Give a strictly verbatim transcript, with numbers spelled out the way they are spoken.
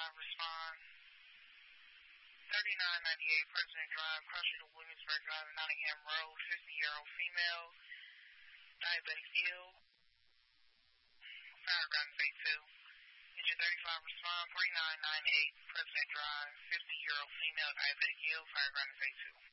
thirty-five, respond. thirty-nine ninety-eight, President Drive, cross street of Williamsburg Drive, Nottingham Road, fifty-year-old female, diabetic ill, fireground is eight two. Engine thirty-five, respond. forty-nine ninety-eight, President Drive, fifty-year-old female, diabetic ill, fireground is eight two.